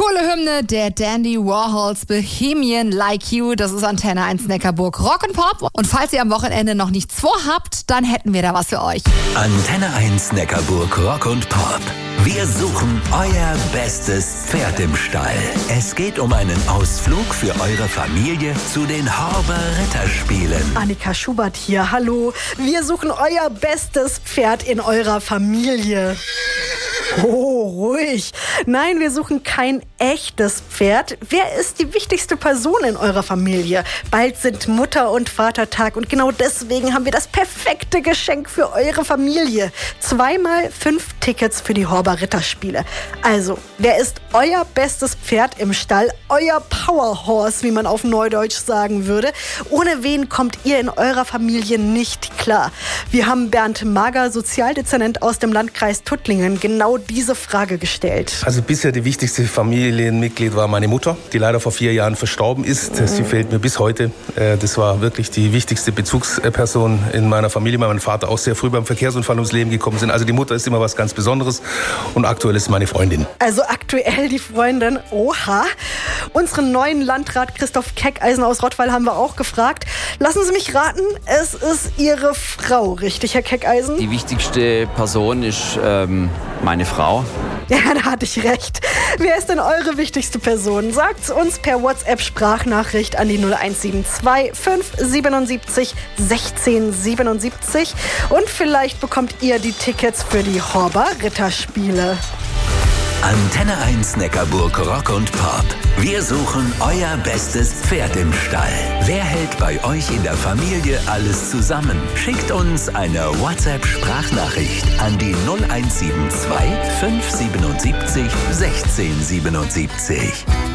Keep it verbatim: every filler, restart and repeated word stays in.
Coole Hymne der Dandy Warhols, Bohemian Like You. Das ist Antenne eins Neckarburg Rock and Pop. Und falls ihr am Wochenende noch nichts vorhabt, dann hätten wir da was für euch. Antenne eins Neckarburg Rock und Pop. Wir suchen euer bestes Pferd im Stall. Es geht um einen Ausflug für eure Familie zu den Horber Ritterspielen. Annika Schubert hier, hallo. Wir suchen euer bestes Pferd in eurer Familie. Oh, ruhig. Nein, wir suchen kein echtes Pferd. Wer ist die wichtigste Person in eurer Familie? Bald sind Mutter- und Vatertag und genau deswegen haben wir das perfekte Geschenk für eure Familie. Zweimal fünf Tickets für die Horber Ritterspiele. Also, wer ist euer bestes Pferd im Stall? Euer Powerhorse, wie man auf Neudeutsch sagen würde. Ohne wen kommt ihr in eurer Familie nicht klar? Wir haben Bernd Mager, Sozialdezernent aus dem Landkreis Tuttlingen, genau diese Frage gestellt. Also bisher die wichtigste Familienmitglied war meine Mutter, die leider vor vier Jahren verstorben ist. Mhm. Sie fehlt mir bis heute. Das war wirklich die wichtigste Bezugsperson in meiner Familie, weil mein Vater auch sehr früh beim Verkehrsunfall ums Leben gekommen ist. Also die Mutter ist immer was ganz Besonderes und aktuell ist meine Freundin. Also aktuell die Freundin, oha. Unseren neuen Landrat Christoph Keckeisen aus Rottweil haben wir auch gefragt. Lassen Sie mich raten, es ist Ihre Frau, richtig, Herr Keckeisen? Die wichtigste Person ist ähm, meine Frau. Ja, da hatte ich recht. Wer ist denn eure wichtigste Person? Sagt's uns per WhatsApp-Sprachnachricht an die null eins sieben zwei fünf siebenundsiebzig sechzehn siebenundsiebzig und vielleicht bekommt ihr die Tickets für die Horber Ritterspiele. Antenne eins Neckarburg Rock und Pop. Wir suchen euer bestes Pferd im Stall. Wer hält bei euch in der Familie alles zusammen? Schickt uns eine WhatsApp-Sprachnachricht an die null eins sieben zwei fünf siebenundsiebzig sechzehn siebenundsiebzig.